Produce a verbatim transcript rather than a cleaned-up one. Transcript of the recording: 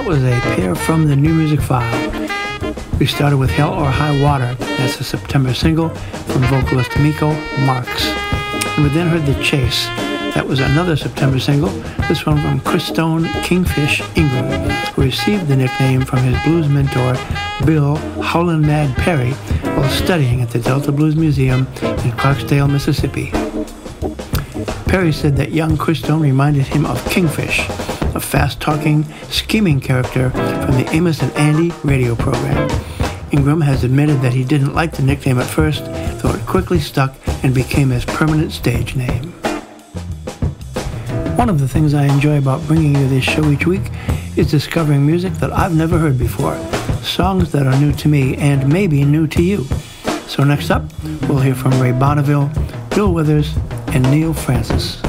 That was a pair from the New Music File. We started with Hell or High Water. That's a September single from vocalist Miko Marks. And we then heard The Chase. That was another September single, this one from Chris Stone Kingfish Ingram, who received the nickname from his blues mentor, Bill Howlin' Mad Perry, while studying at the Delta Blues Museum in Clarksdale, Mississippi. Perry said that young Chris Stone reminded him of Kingfish, a fast-talking, scheming character from the Amos and Andy radio program. Ingram has admitted that he didn't like the nickname at first, though it quickly stuck and became his permanent stage name. One of the things I enjoy about bringing you this show each week is discovering music that I've never heard before, songs that are new to me and maybe new to you. So next up, we'll hear from Ray Bonneville, Bill Withers, and Neil Francis.